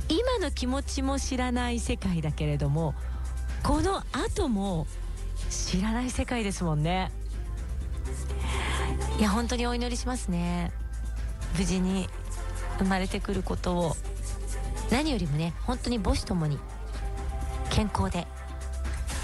今の気持ちも知らない世界だけれども、この後も知らない世界ですもんね。いや本当にお祈りしますね。無事に生まれてくることを、何よりもね、本当に母子ともに健康で